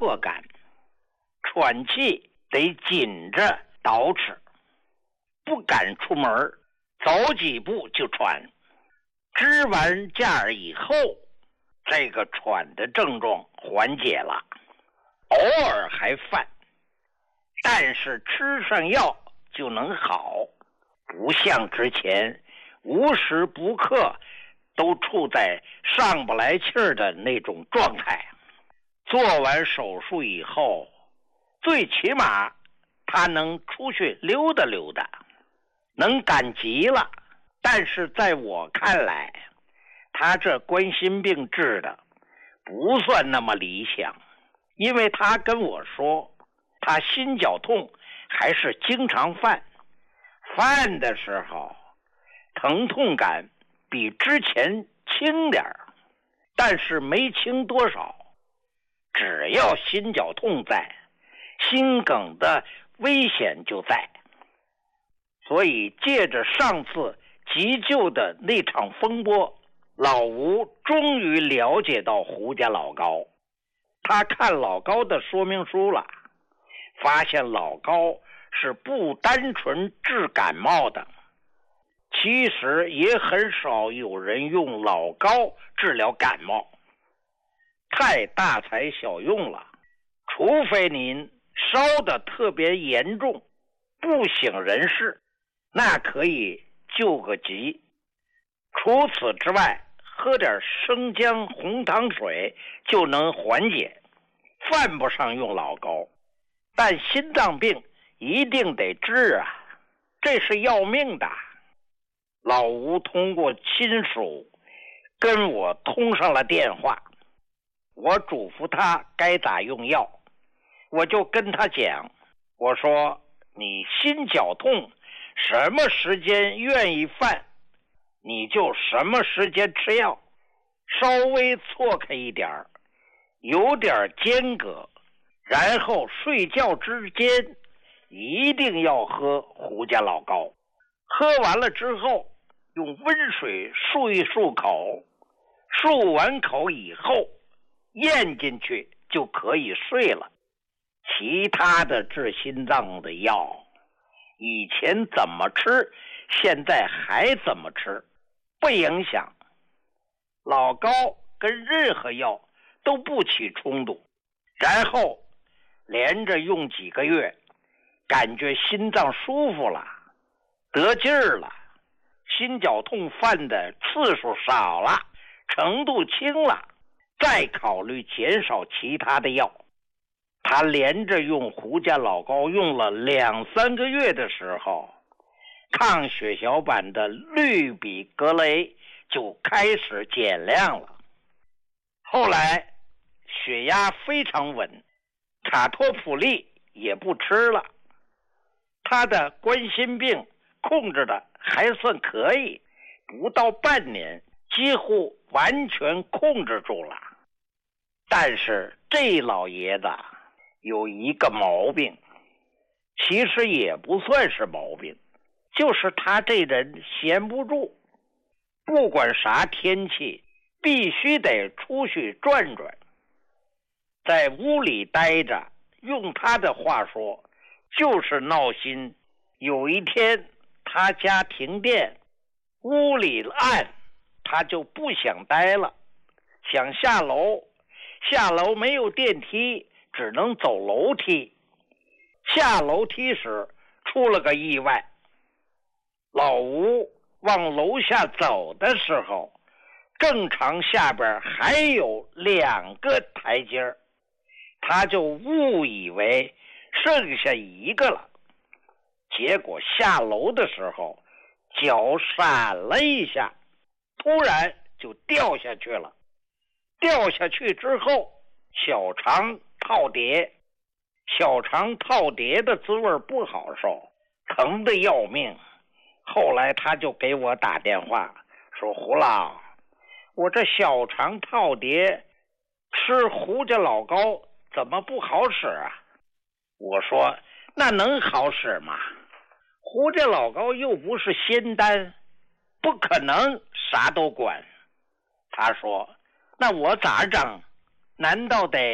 迫感，喘气得紧着捯饬，不敢出门，走几步就喘。支完架以后，这个喘的症状缓解了，偶尔还犯，但是吃上药就能好，不像之前无时不刻都处在上不来气儿的那种状态。做完手术以后，最起码他能出去溜达溜达，能赶集了。但是在我看来，他这冠心病治的不算那么理想，因为他跟我说，他心绞痛还是经常犯的时候，疼痛感比之前轻点儿，但是没轻多少。只要心绞痛在，心梗的危险就在。所以借着上次急救的那场风波，老吴终于了解到胡家老高。他看老高的说明书了，发现老高是不单纯治感冒的，其实也很少有人用老高治疗感冒，太大材小用了。除非您烧得特别严重，不省人事，那可以救个急。除此之外，喝点生姜红糖水就能缓解，犯不上用老高。但心脏病一定得治啊，这是要命的。老吴通过亲属跟我通上了电话，我嘱咐他该咋用药，我就跟他讲，我说你心绞痛什么时间愿意犯，你就什么时间吃药，稍微错开一点，有点间隔，然后睡觉之间一定要喝胡家老高。喝完了之后，用温水漱一漱口，漱完口以后咽进去就可以睡了。其他的治心脏的药，以前怎么吃，现在还怎么吃，不影响。老高跟任何药都不起冲突，然后连着用几个月，感觉心脏舒服了，得劲儿了，心绞痛犯的次数少了，程度轻了，再考虑减少其他的药。他连着用胡家老高用了2-3个月的时候，抗血小板的氯吡格雷就开始减量了。后来血压非常稳，卡托普利也不吃了，他的冠心病控制的还算可以，不到半年几乎完全控制住了。但是这老爷子有一个毛病，其实也不算是毛病，就是他这人闲不住，不管啥天气必须得出去转转，在屋里待着，用他的话说就是闹心。有一天他家停电，屋里暗，他就不想待了，想下楼，下楼没有电梯，只能走楼梯。下楼梯时出了个意外，老吴往楼下走的时候，正常下边还有2个台阶，他就误以为剩下1个了，结果下楼的时候脚闪了一下，突然就掉下去了。掉下去之后小肠套叠，小肠套叠的滋味不好受，疼得要命。后来他就给我打电话说，胡老，我这小肠套叠吃胡家老高怎么不好使啊？我说那能好使吗？胡家老高又不是仙丹，不可能啥都管。他说那我咋整？难道得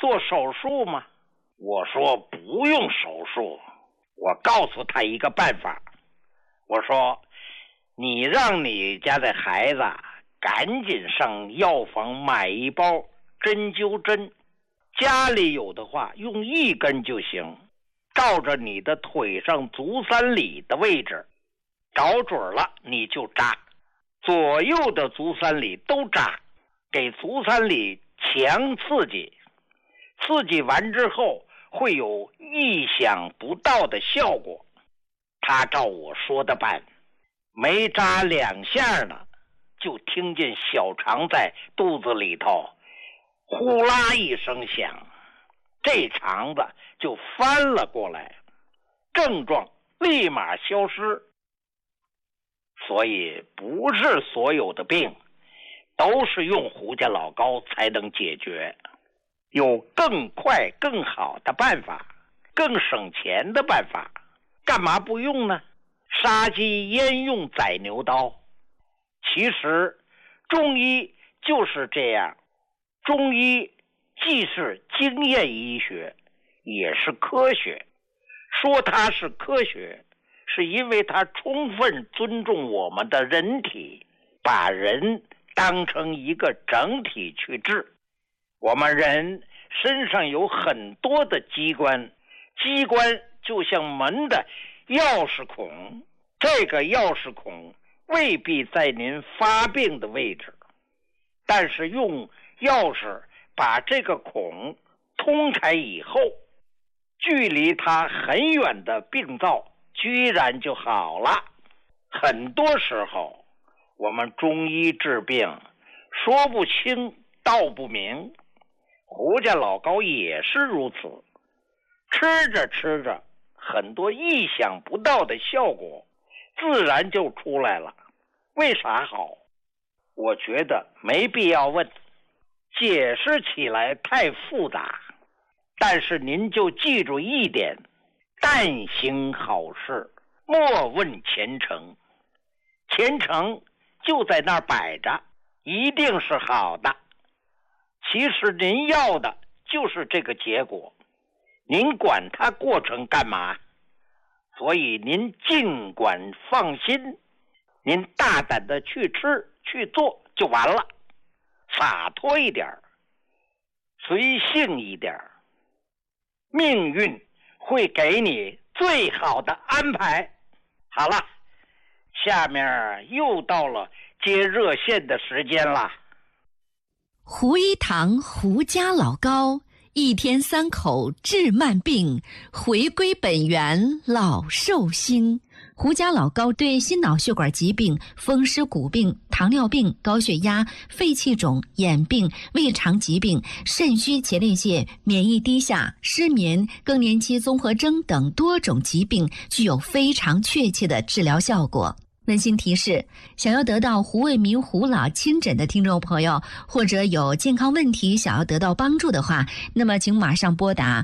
做手术吗？我说不用手术，我告诉他一个办法。我说你让你家的孩子赶紧上药房买一包针灸针，家里有的话用1根就行，照着你的腿上足三里的位置，找准了你就扎，左右的足三里都扎，给足三里强刺激，刺激完之后会有意想不到的效果。他照我说的办，没扎2下呢，就听见小肠在肚子里头呼啦一声响，这肠子就翻了过来，症状立马消失。所以不是所有的病都是用胡家老高才能解决，有更快更好的办法，更省钱的办法，干嘛不用呢？杀鸡焉用宰牛刀？其实中医就是这样，中医既是经验医学，也是科学。说它是科学，是因为它充分尊重我们的人体，把人当成一个整体去治。我们人身上有很多的机关，机关就像门的钥匙孔，这个钥匙孔未必在您发病的位置，但是用钥匙把这个孔通开以后，距离它很远的病灶居然就好了。很多时候我们中医治病说不清道不明，胡家老高也是如此，吃着吃着很多意想不到的效果自然就出来了。为啥好？我觉得没必要问，解释起来太复杂。但是您就记住一点，但行好事，莫问前程。前程就在那儿摆着，一定是好的。其实您要的就是这个结果，您管它过程干嘛？所以您尽管放心，您大胆的去吃去做就完了，洒脱一点，随性一点，命运会给你最好的安排。好了，下面又到了接热线的时间了。 胡一堂胡家老高，一天3口治慢病，回归本源老寿星。胡家老高对心脑血管疾病、风湿骨病、糖尿病、高血压、肺气肿、眼病、胃肠疾病、肾虚前列腺、免疫低下、失眠、更年期综合征等多种疾病具有非常确切的治疗效果。温馨提示，想要得到胡卫民胡老亲诊的听众朋友，或者有健康问题想要得到帮助的话，那么请马上拨打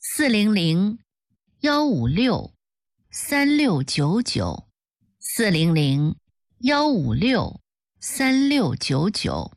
400-156-3699 400-156-3699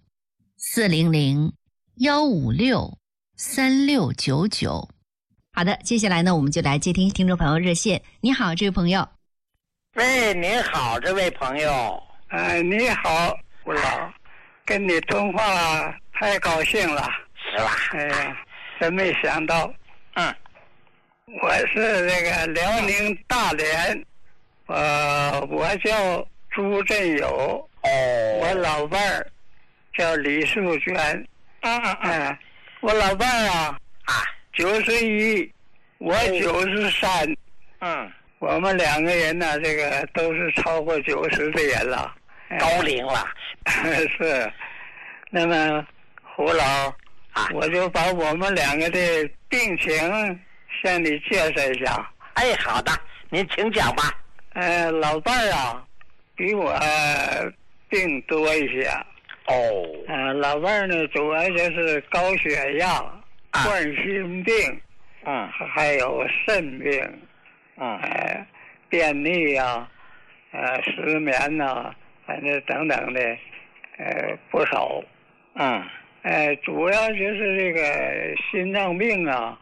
400-156-3699。好的，接下来呢，我们就来接听听众朋友热线。你好，这位朋友。 喂，您好，这位朋友。 你好，吴老，跟你通话太高兴了， 是吧？ 哎呀，真没想到。我是这个辽宁大连，我叫朱振友，我老伴儿叫李素娟。我老伴儿91，我93。我们2个人呢，这个都是超过90的人了， 高龄了。 是。那么胡老，我就把我们2个的病情向你介绍一下。 哎，好的，您请讲吧。 老伴儿比我病多一些。老伴儿呢，主要就是高血压、冠心病，还有肾病。便秘啊，失眠呐，反正等等的，不少。 主要就是这个心脏病啊，